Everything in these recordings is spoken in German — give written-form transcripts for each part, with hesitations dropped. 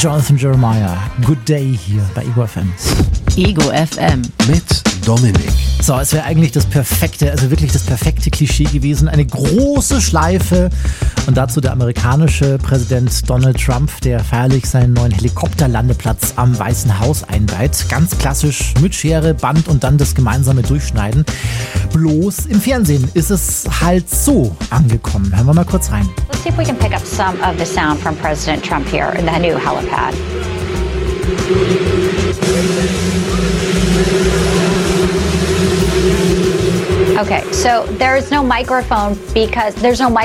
Jonathan Jeremiah, Good Day hier bei Ego FM. Ego FM. Mit Dominik. So, es wäre eigentlich das perfekte, also wirklich das perfekte Klischee gewesen. Eine große Schleife und dazu der amerikanische Präsident Donald Trump, der feierlich seinen neuen Helikopterlandeplatz am Weißen Haus einweiht. Ganz klassisch mit Schere, Band und dann das gemeinsame Durchschneiden. Bloß im Fernsehen ist es halt so angekommen. Hören wir mal kurz rein. Let's see if we can pick up some of the sound from President Trump here in the new helipad. Okay, so there's no microphone because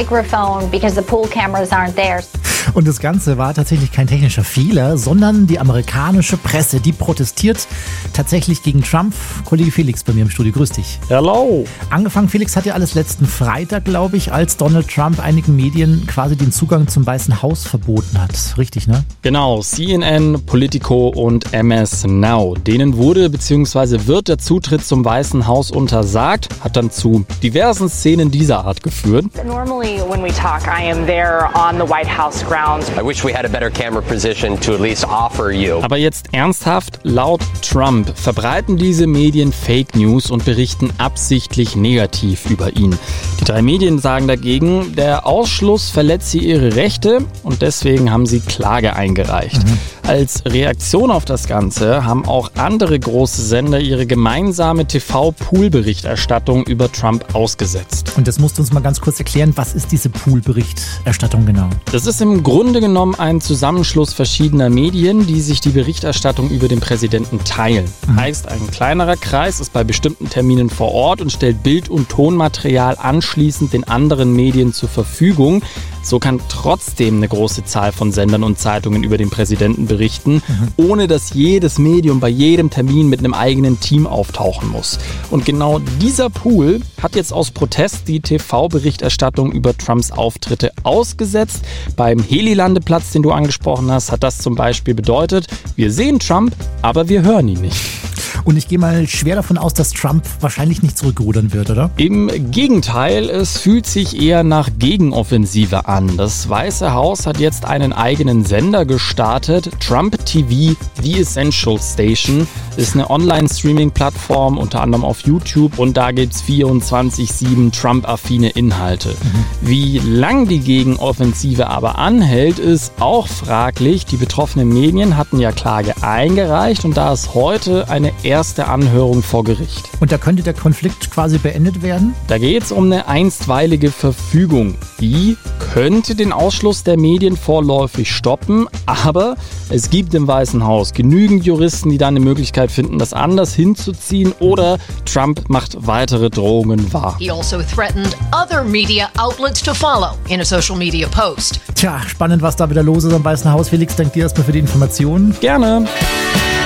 the pool cameras aren't there. Und das Ganze war tatsächlich kein technischer Fehler, sondern die amerikanische Presse, die protestiert tatsächlich gegen Trump. Kollege Felix bei mir im Studio, grüß dich. Hello. Angefangen, Felix, hat ja alles letzten Freitag, glaube ich, als Donald Trump einigen Medien quasi den Zugang zum Weißen Haus verboten hat. Richtig, ne? Genau, CNN, Politico und MS Now. Denen wurde bzw. wird der Zutritt zum Weißen Haus untersagt, hat dann zu diversen Szenen dieser Art geführt. Normally when we talk, I am there on the White House grounds. I wish we had a better camera position to at least offer you. Aber jetzt ernsthaft, laut Trump verbreiten diese Medien Fake News und berichten absichtlich negativ über ihn. Die 3 Medien sagen dagegen, der Ausschluss verletze ihre Rechte und deswegen haben sie Klage eingereicht. Als Reaktion auf das Ganze haben auch andere große Sender ihre gemeinsame TV-Pool-Berichterstattung über Trump ausgesetzt. Und das musst du uns mal ganz kurz erklären, was ist diese Pool-Berichterstattung genau? Das ist im Grunde genommen ein Zusammenschluss verschiedener Medien, die sich die Berichterstattung über den Präsidenten teilen. Heißt, ein kleinerer Kreis ist bei bestimmten Terminen vor Ort und stellt Bild- und Tonmaterial anschließend den anderen Medien zur Verfügung. So kann trotzdem eine große Zahl von Sendern und Zeitungen über den Präsidenten berichten, ohne dass jedes Medium bei jedem Termin mit einem eigenen Team auftauchen muss. Und genau dieser Pool hat jetzt aus Protest die TV-Berichterstattung über Trumps Auftritte ausgesetzt. Beim Heli-Landeplatz, den du angesprochen hast, hat das zum Beispiel bedeutet, wir sehen Trump, aber wir hören ihn nicht. Und ich gehe mal schwer davon aus, dass Trump wahrscheinlich nicht zurückrudern wird, oder? Im Gegenteil, es fühlt sich eher nach Gegenoffensive an. Das Weiße Haus hat jetzt einen eigenen Sender gestartet. Trump TV, The Essential Station, ist eine Online-Streaming-Plattform, unter anderem auf YouTube. Und da gibt es 24/7 Trump-affine Inhalte. Wie lang die Gegenoffensive aber anhält, ist auch fraglich. Die betroffenen Medien hatten ja Klage eingereicht und da ist heute eine erste Anhörung vor Gericht. Und da könnte der Konflikt quasi beendet werden? Da geht es um eine einstweilige Verfügung. Die könnte den Ausschluss der Medien vorläufig stoppen, aber es gibt im Weißen Haus genügend Juristen, die dann eine Möglichkeit finden, das anders hinzuziehen oder Trump macht weitere Drohungen wahr. He also threatened other media outlets to follow in a social media post. Tja, spannend, was da wieder los ist am Weißen Haus. Felix, danke dir erstmal für die Informationen. Gerne.